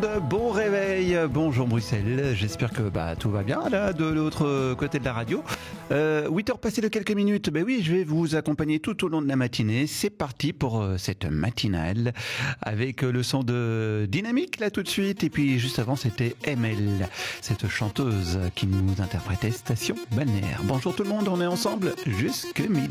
monde, bon réveil, bonjour Bruxelles, j'espère que tout va bien là de l'autre côté de la radio. 8h passées de quelques minutes, oui je vais vous accompagner tout au long de la matinée, c'est parti pour cette matinale avec le son de Dynamique là tout de suite et puis juste avant c'était ML, cette chanteuse qui nous interprétait Station Balnéaire. Bonjour tout le monde, on est ensemble jusque midi.